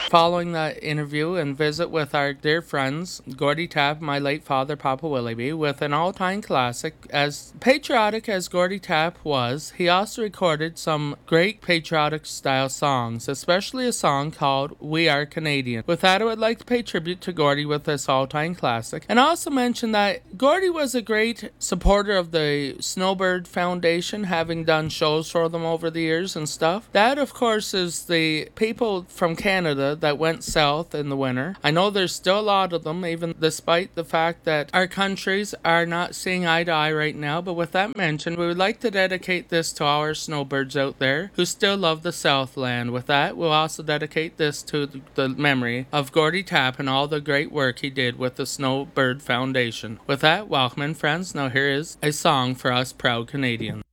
following that interview and visit with our dear friends, Gordy Tapp, my late father, Papa Willoughby, with an all-time classic. As patriotic as Gordy Tapp was, he also recorded some great patriotic-style songs, especially a song called We Are Canadian. With that, I would like to pay tribute to Gordy with this all-time classic, and also mention that Gordy was a great supporter of the Snowbird Foundation, having done shows for them over the years and stuff. That, of course, is the people from Canada that went south in the winter. I know there's still a lot of them, even despite the fact that our countries are not seeing eye to eye right now. But with that mentioned, we would like to dedicate this to our snowbirds out there who still love the Southland. With that, we'll also dedicate this to the memory of Gordy Tapp and all the great work he did with the Snowbird Foundation. With that, welcome in, friends. Now here is a song for us proud Canadians.